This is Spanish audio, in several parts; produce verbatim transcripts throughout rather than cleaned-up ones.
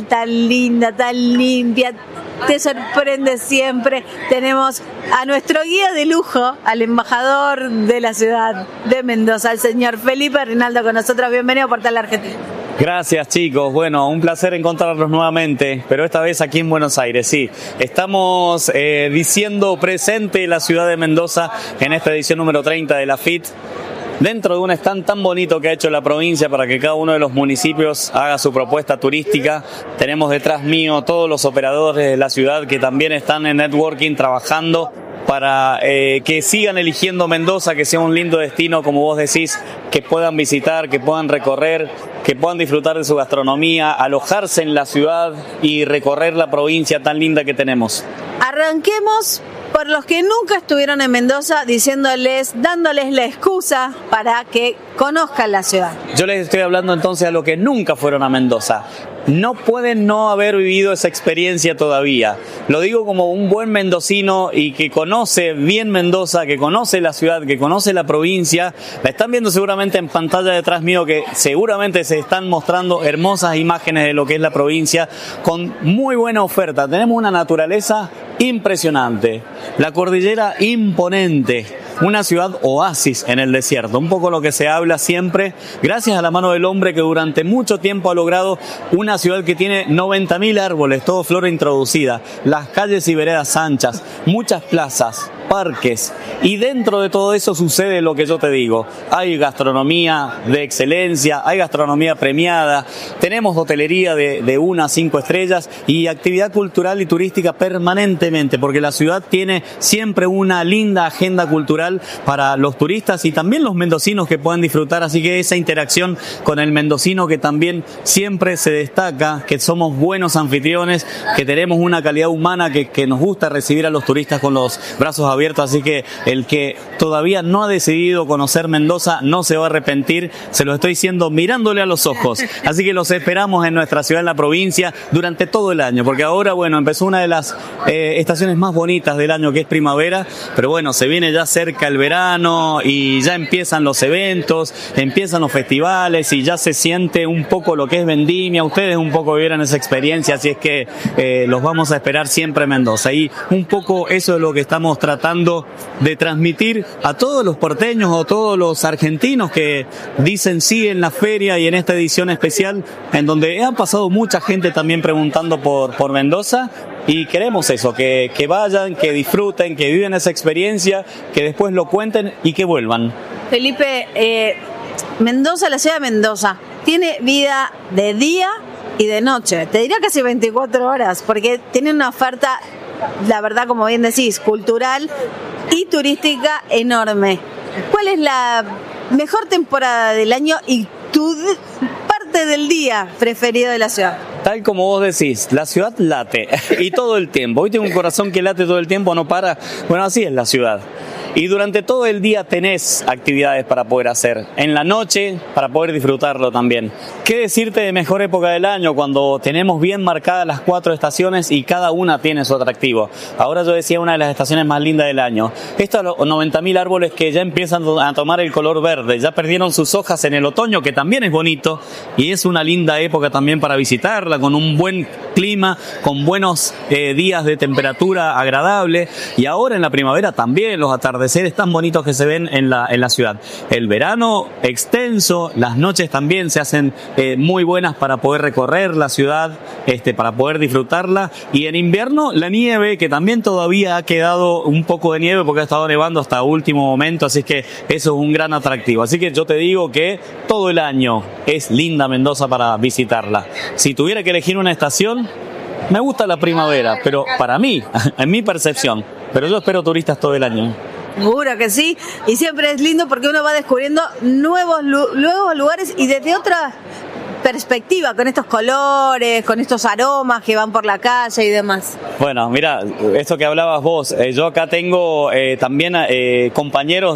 tan linda, tan limpia, te sorprende siempre. Tenemos a nuestro guía de lujo, al embajador de la ciudad de Mendoza, el señor Felipe Rinaldo con nosotros. Bienvenido a Portal Argentina. Gracias, chicos. Bueno, un placer encontrarlos nuevamente, pero esta vez aquí en Buenos Aires, sí. Estamos eh, diciendo presente la ciudad de Mendoza en esta edición número treinta de la F I T, dentro de un stand tan bonito que ha hecho la provincia para que cada uno de los municipios haga su propuesta turística. Tenemos detrás mío todos los operadores de la ciudad que también están en networking trabajando para eh, que sigan eligiendo Mendoza, que sea un lindo destino, como vos decís, que puedan visitar, que puedan recorrer, que puedan disfrutar de su gastronomía, alojarse en la ciudad y recorrer la provincia tan linda que tenemos. Arranquemos por los que nunca estuvieron en Mendoza, diciéndoles, dándoles la excusa para que conozcan la ciudad. Yo les estoy hablando entonces a los que nunca fueron a Mendoza. No pueden no haber vivido esa experiencia todavía. Lo digo como un buen mendocino y que conoce bien Mendoza, que conoce la ciudad, que conoce la provincia. La están viendo seguramente en pantalla detrás mío, que seguramente se están mostrando hermosas imágenes de lo que es la provincia, con muy buena oferta. Tenemos una naturaleza impresionante, la cordillera imponente, una ciudad oasis en el desierto, un poco lo que se habla siempre, gracias a la mano del hombre que durante mucho tiempo ha logrado una ciudad que tiene noventa mil árboles, todo flora introducida, las calles y veredas anchas, muchas plazas, parques, y dentro de todo eso sucede lo que yo te digo. Hay gastronomía de excelencia, hay gastronomía premiada, tenemos hotelería de, de una a cinco estrellas y actividad cultural y turística permanentemente, porque la ciudad tiene siempre una linda agenda cultural para los turistas y también los mendocinos que puedan disfrutar, así que esa interacción con el mendocino que también siempre se destaca, que somos buenos anfitriones, que tenemos una calidad humana que, que nos gusta recibir a los turistas con los brazos abiertos. Así que el que todavía no ha decidido conocer Mendoza no se va a arrepentir, se lo estoy diciendo mirándole a los ojos. Así que los esperamos en nuestra ciudad, en la provincia, durante todo el año, porque ahora, bueno, empezó una de las eh, estaciones más bonitas del año, que es primavera, pero bueno, se viene ya cerca el verano y ya empiezan los eventos, empiezan los festivales y ya se siente un poco lo que es vendimia. Ustedes un poco vivieron esa experiencia, así es que eh, los vamos a esperar siempre en Mendoza. Y un poco eso es lo que estamos tratando de transmitir a todos los porteños o todos los argentinos que dicen sí en la feria y en esta edición especial, en donde ha pasado mucha gente también preguntando por, por Mendoza, y queremos eso, que, que vayan, que disfruten, que vivan esa experiencia, que después lo cuenten y que vuelvan. Felipe, eh, Mendoza, la ciudad de Mendoza, tiene vida de día y de noche, te diría casi veinticuatro horas, porque tiene una oferta, la verdad, como bien decís, cultural y turística enorme. ¿Cuál es la mejor temporada del año y tu parte del día preferido de la ciudad? Tal como vos decís, la ciudad late y todo el tiempo. Hoy tengo un corazón que late todo el tiempo, no para. Bueno, así es la ciudad. Y durante todo el día tenés actividades para poder hacer. En la noche, para poder disfrutarlo también. ¿Qué decirte de mejor época del año? Cuando tenemos bien marcadas las cuatro estaciones y cada una tiene su atractivo. Ahora yo decía una de las estaciones más lindas del año. Estos noventa mil árboles que ya empiezan a tomar el color verde. Ya perdieron sus hojas en el otoño, que también es bonito. Y es una linda época también para visitarla, con un buen clima, con buenos eh, días de temperatura agradable. Y ahora en la primavera también los atardeceres tan bonitos que se ven en la, en la ciudad. El verano extenso, las noches también se hacen eh, muy buenas para poder recorrer la ciudad, este, para poder disfrutarla. Y en invierno la nieve, que también todavía ha quedado un poco de nieve porque ha estado nevando hasta último momento, así que eso es un gran atractivo. Así que yo te digo que todo el año es linda Mendoza para visitarla. Si tuviera que elegir una estación, me gusta la primavera, pero para mí, en mi percepción, pero yo espero turistas todo el año. Seguro que sí, y siempre es lindo porque uno va descubriendo nuevos, nuevos lugares y desde otra perspectiva, con estos colores, con estos aromas que van por la calle y demás. Bueno, mira, esto que hablabas vos, eh, yo acá tengo eh, también eh, compañeros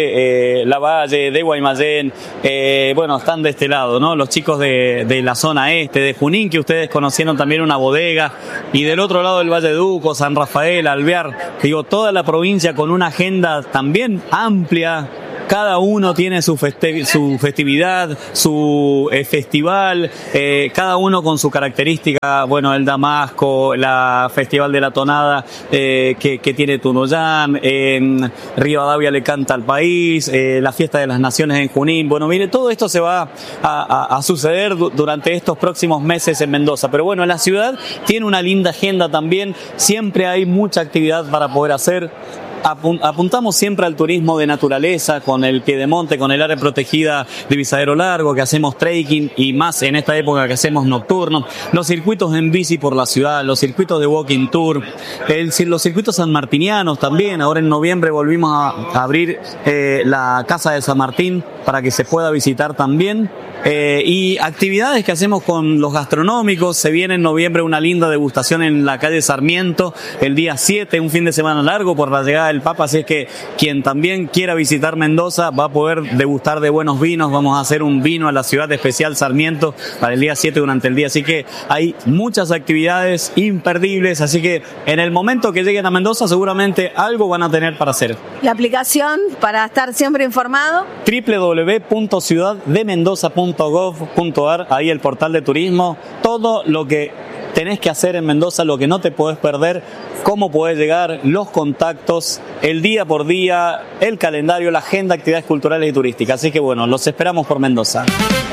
de eh, Lavalle, de Guaymallén, eh, bueno, están de este lado, ¿no? Los chicos de, de la zona este, de Junín, que ustedes conocieron también una bodega, y del otro lado del Valle de Uco, San Rafael, Alvear, digo, toda la provincia con una agenda también amplia, cada uno tiene su, festi- su festividad, su eh, festival, eh, cada uno con su característica, bueno, el Damasco, la Festival de la Tonada eh, que, que tiene Tunuyán, en Rivadavia le canta al país, eh, la Fiesta de las Naciones en Junín. Bueno, mire, todo esto se va a, a, a suceder du- durante estos próximos meses en Mendoza, pero bueno, la ciudad tiene una linda agenda también, siempre hay mucha actividad para poder hacer. Apuntamos siempre al turismo de naturaleza, con el piedemonte, con el área protegida de Visadero Largo, que hacemos trekking y más en esta época que hacemos nocturnos, los circuitos en bici por la ciudad, los circuitos de walking tour, el, los circuitos sanmartinianos también. Ahora en noviembre volvimos a, a abrir eh, la Casa de San Martín para que se pueda visitar también. Eh, y actividades que hacemos con los gastronómicos. Se viene en noviembre una linda degustación en la calle Sarmiento el día siete, un fin de semana largo por la llegada del Papa, así es que quien también quiera visitar Mendoza va a poder degustar de buenos vinos. Vamos a hacer un vino a la ciudad especial Sarmiento para el día siete durante el día, así que hay muchas actividades imperdibles, así que en el momento que lleguen a Mendoza seguramente algo van a tener para hacer. La aplicación para estar siempre informado, doble u doble u doble u punto ciudad de mendoza punto gov punto ar, ahí el portal de turismo, todo lo que tenés que hacer en Mendoza, lo que no te podés perder, cómo podés llegar, los contactos, el día por día, el calendario, la agenda, actividades culturales y turísticas. Así que bueno, los esperamos por Mendoza.